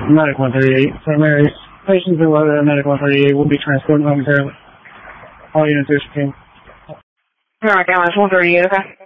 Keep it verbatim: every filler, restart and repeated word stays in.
Medic one thirty-eight, primary patients in weather at Medic one thirty-eight will be transported momentarily. All units are speaking. Alright, Dallas one thirty-eight, okay.